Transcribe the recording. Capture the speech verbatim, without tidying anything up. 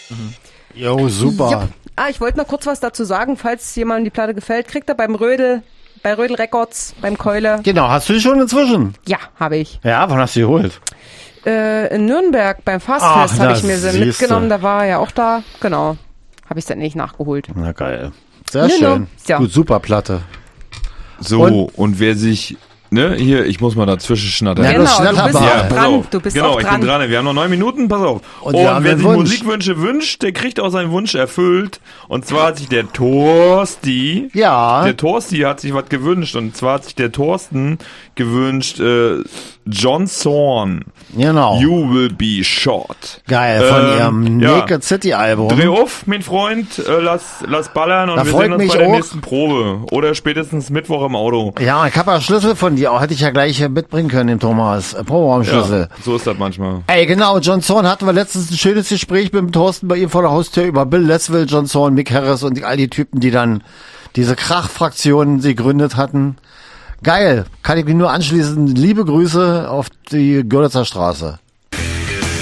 Jo, super. Jupp. Ah, ich wollte noch kurz was dazu sagen, falls jemandem die Platte gefällt, kriegt er beim Rödel, bei Rödel Records, beim Keule. Genau, hast du die schon inzwischen? Ja, habe ich. Ja, wann hast du die geholt? Äh, in Nürnberg beim Fastfest habe ich mir sie siehste. mitgenommen, da war er ja auch da. Genau. Habe ich dann nicht nachgeholt. Na geil. Sehr Nö, schön. nö. Ja. Gut, super Platte. So, Und- und, wer sich, ne, hier, ich muss mal dazwischen schnattern. Ja, Genau, das du bist Schnatterball. auch Ja, pass dran. auf. Du bist genau, auch ich dran. bin dran. Wir haben noch neun Minuten, pass auf. Und Und, wir haben wer einen sich Wunsch. Musikwünsche wünscht, der kriegt auch seinen Wunsch erfüllt. Und zwar hat sich der Torsti, Ja. der Torsti hat sich was gewünscht. Und zwar hat sich der Thorsten gewünscht, äh, John Zorn, Genau. You Will Be Shot. Geil, von Ähm, ihrem ja. Naked City Album. Dreh auf, mein Freund, äh, lass, lass ballern und Da wir freut sehen uns mich bei der auch. nächsten Probe. Oder spätestens Mittwoch im Auto. Ja, ich habe ja Schlüssel von dir, auch hätte ich ja gleich hier mitbringen können, den Thomas. Äh, Proberaumschlüssel. Ja, so ist das manchmal. Ey, genau, John Zorn hatten wir letztens ein schönes Gespräch mit dem Thorsten bei ihm vor der Haustür über Bill Leswell, John Zorn, Mick Harris und all die Typen, die dann diese Krachfraktionen sie gegründet hatten. Geil, kann ich mich nur anschließen. Liebe Grüße auf die Görlitzer Straße.